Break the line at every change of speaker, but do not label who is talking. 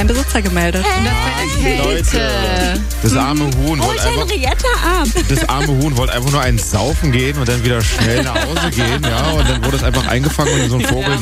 Ein Besitzer gemeldet.
Und das bei der Kälte.
Das arme Huhn wollte einfach,
Henrietta ab.
das arme Huhn wollte einfach nur eins saufen gehen und dann wieder schnell nach Hause gehen, ja, und dann wurde es einfach eingefangen und so ein Vogel